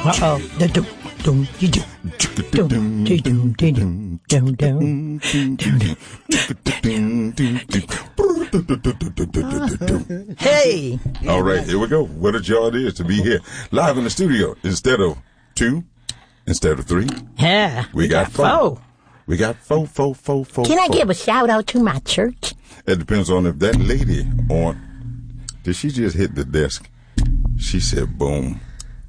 Uh-oh. Hey. All right, here we go. What a joy it is to be here live in the studio instead of 2, instead of 3. Yeah. We got 4. We got 4. Can I give a shout out to my church? It depends on if that lady did she just hit the desk? She said boom.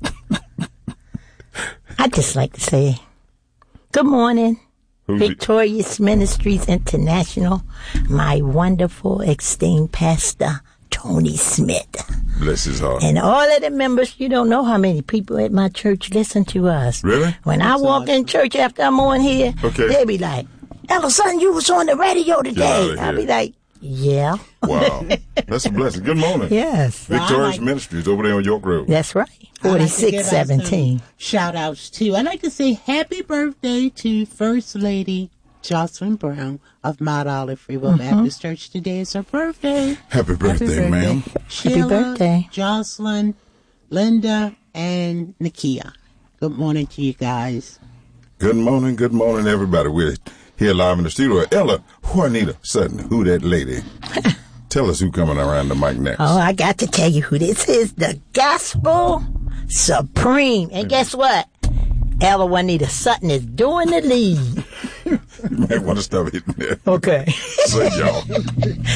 I just like to say, good morning, Victorious Ministries International, my wonderful, esteemed pastor, Tony Smith. Bless his heart. And all of the members, you don't know how many people at my church listen to us. Really? When I walk in church after I'm on here, they be like, Ella, son, you was on the radio today. I'll be like, yeah. Wow. That's a blessing. Good morning. Yes. Victorious Ministries over there on York Road. That's right. 4617. Shout outs too. I'd like to say happy birthday to First Lady Jocelyn Brown of Mount Olive Free Will Baptist Church. Today is her birthday. Happy birthday, ma'am. Sheila, Happy birthday. Jocelyn, Linda, and Nakia. Good morning to you guys. Good morning, everybody. We're here live in the studio. Ella Juanita Sutton, who that lady? Tell us who coming around the mic next. Oh, I got to tell you who this is. The Gospel Supreme. And guess what? Ella Juanita Sutton is doing the lead. You might want to stop hitting that. Okay. Say y'all.